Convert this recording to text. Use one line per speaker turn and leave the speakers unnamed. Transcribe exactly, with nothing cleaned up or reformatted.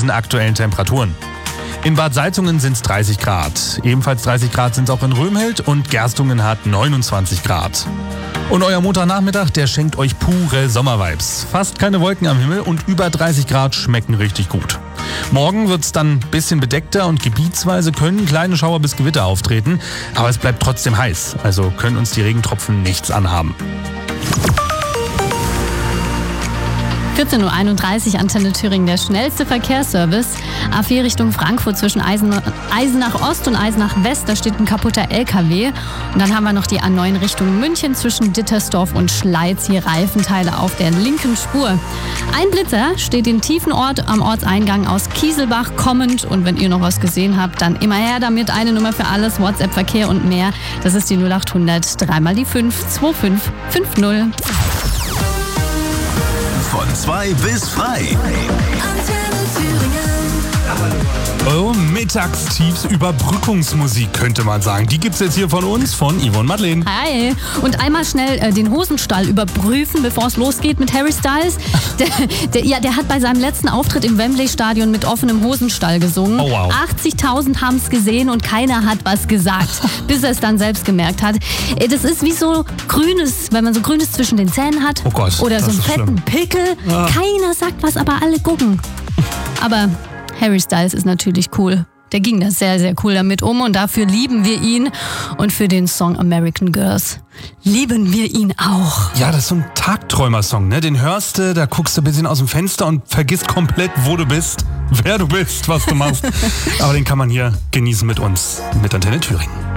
diesen aktuellen Temperaturen. In Bad Salzungen sind es dreißig Grad. Ebenfalls dreißig Grad sind es auch in Römhild und Gerstungen hat neunundzwanzig Grad. Und euer Montagnachmittag, der schenkt euch pure Sommervibes. Fast keine Wolken am Himmel und über dreißig Grad schmecken richtig gut. Morgen wird es dann ein bisschen bedeckter und gebietsweise können kleine Schauer bis Gewitter auftreten. Aber es bleibt trotzdem heiß, also können uns die Regentropfen nichts anhaben.
vierzehn Uhr einunddreißig, Antenne Thüringen, der schnellste Verkehrsservice. A vier Richtung Frankfurt zwischen Eisen, Eisenach Ost und Eisenach West, da steht ein kaputter L K W. Und dann haben wir noch die A neun Richtung München zwischen Dittersdorf und Schleiz, hier Reifenteile auf der linken Spur. Ein Blitzer steht in Tiefenort am Ortseingang aus Kieselbach kommend. Und wenn ihr noch was gesehen habt, dann immer her damit. Eine Nummer für alles, WhatsApp, Verkehr und mehr. Das ist die null acht hundert, dreimal die fünf, zwei fünf fünf null.
Von zwei bis frei.
Oh, Mittagstiefs Überbrückungsmusik könnte man sagen. Die gibt's jetzt hier von uns, von Yvonne Madeleine.
Hi. Und einmal schnell äh, den Hosenstall überprüfen, bevor es losgeht mit Harry Styles. Der, der, ja, der hat bei seinem letzten Auftritt im Wembley-Stadion mit offenem Hosenstall gesungen.
Oh, wow.
achtzigtausend haben es gesehen und keiner hat was gesagt, bis er es dann selbst gemerkt hat. Äh, Das ist wie so Grünes, wenn man so Grünes zwischen den Zähnen hat.
Oh Gott,
oder so
das
einen
ist
fetten
schlimm.
Pickel.
Ah.
Keiner sagt was, aber alle gucken. Aber Harry Styles ist natürlich cool. Der ging da sehr, sehr cool damit um und dafür lieben wir ihn. Und für den Song American Girls lieben wir ihn auch.
Ja, das ist so ein Tagträumer-Song, ne? Den hörst du, da guckst du ein bisschen aus dem Fenster und vergisst komplett, wo du bist, wer du bist, was du machst. Aber den kann man hier genießen mit uns, mit Antenne Thüringen.